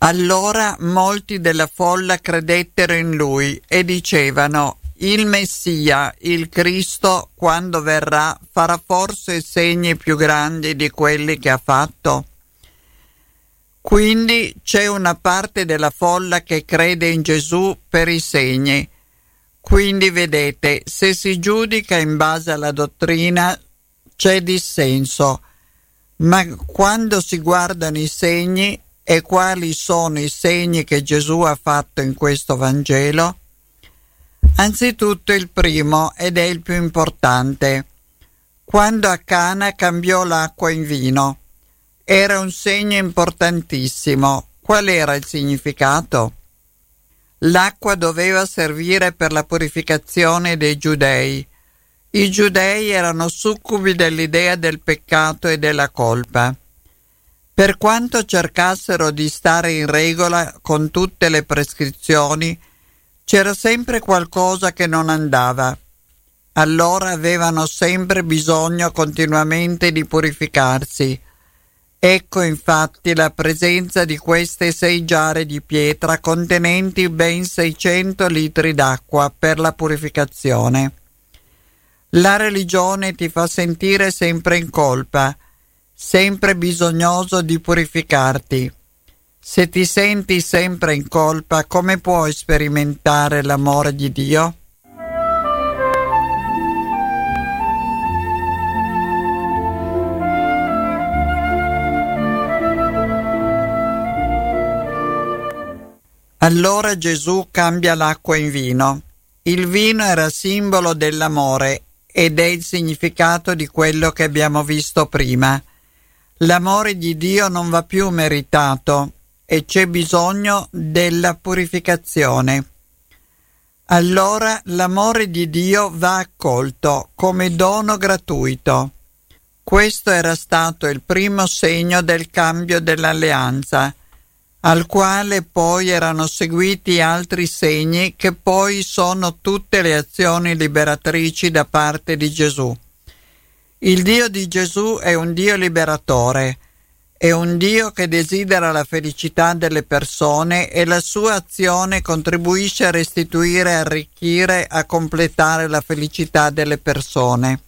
Allora molti della folla credettero in lui e dicevano: il Messia, il Cristo, quando verrà, farà forse segni più grandi di quelli che ha fatto? Quindi c'è una parte della folla che crede in Gesù per i segni. Quindi vedete, se si giudica in base alla dottrina c'è dissenso, ma quando si guardano i segni, e quali sono i segni che Gesù ha fatto in questo Vangelo? Anzitutto il primo, ed è il più importante. Quando a Cana cambiò l'acqua in vino. Era un segno importantissimo. Qual era il significato? L'acqua doveva servire per la purificazione dei giudei. I giudei erano succubi dell'idea del peccato e della colpa. Per quanto cercassero di stare in regola con tutte le prescrizioni, c'era sempre qualcosa che non andava. Allora avevano sempre bisogno continuamente di purificarsi. Ecco infatti la presenza di queste 6 giare di pietra contenenti ben 600 litri d'acqua per la purificazione. La religione ti fa sentire sempre in colpa, sempre bisognoso di purificarti. Se ti senti sempre in colpa, come puoi sperimentare l'amore di Dio? Allora Gesù cambia l'acqua in vino. Il vino era simbolo dell'amore ed è il significato di quello che abbiamo visto prima. L'amore di Dio non va più meritato e c'è bisogno della purificazione. Allora l'amore di Dio va accolto come dono gratuito. Questo era stato il primo segno del cambio dell'alleanza, al quale poi erano seguiti altri segni che poi sono tutte le azioni liberatrici da parte di Gesù. Il Dio di Gesù è un Dio liberatore, è un Dio che desidera la felicità delle persone e la sua azione contribuisce a restituire, a arricchire, a completare la felicità delle persone.